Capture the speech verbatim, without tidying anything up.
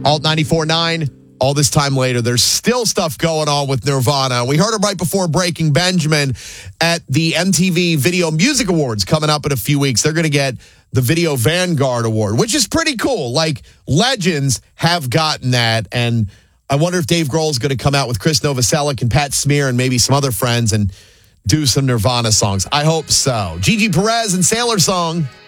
Alt ninety-four point nine. All this time later, there's still stuff going on with Nirvana. We heard it right before Breaking Benjamin at the M T V Video Music Awards coming up in a few weeks. They're going to get the Video Vanguard Award, which is pretty cool. Like, legends have gotten that, and I wonder if Dave Grohl is going to come out with Chris Novoselic and Pat Smear and maybe some other friends and do some Nirvana songs. I hope so. Gigi Perez and Sailor Song.